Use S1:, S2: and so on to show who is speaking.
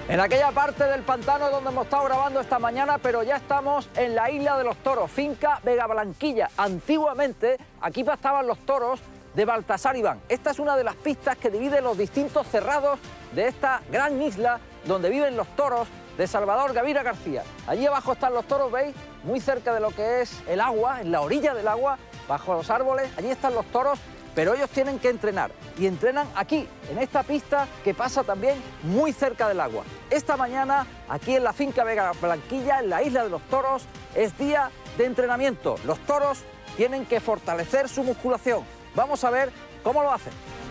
S1: En aquella parte del pantano donde hemos estado grabando esta mañana, pero ya estamos en la Isla de los Toros, finca Vega Blanquilla. Antiguamente aquí pastaban los toros de Baltasar Iván. Esta es una de las pistas que divide los distintos cerrados de esta gran isla donde viven los toros de Salvador Gavira García. Allí abajo están los toros, ¿veis? Muy cerca de lo que es el agua, en la orilla del agua, bajo los árboles. Allí están los toros, pero ellos tienen que entrenar. Y entrenan aquí, en esta pista que pasa también muy cerca del agua. Esta mañana, aquí en la finca Vega Blanquilla, en la Isla de los Toros, es día de entrenamiento. Los toros tienen que fortalecer su musculación. Vamos a ver cómo lo hacen.